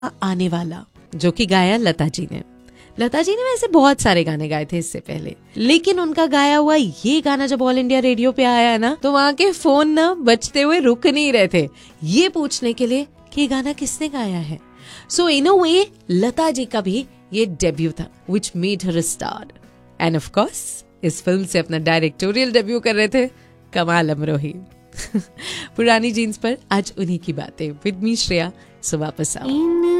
आने वाला, जो कि गाया लता जी ने। लता जी ने वैसे बहुत सारे गाने गाए थे इससे पहले, लेकिन उनका गाया हुआ ये गाना जब ऑल इंडिया रेडियो पे आया ना, तो वहां के फोन ना बजते हुए रुक नहीं रहे थे ये पूछने के लिए कि ये गाना किसने गाया है। सो इन अ वे लता जी का भी ये डेब्यू था, which made her a star. End of course इस फिल्म से अपना डायरेक्टोरियल डेब्यू कर रहे थे कमाल अमरोही। पुरानी जीन्स पर आज उन्हीं की बातें विद मी श्रेया। सो वापस आओ।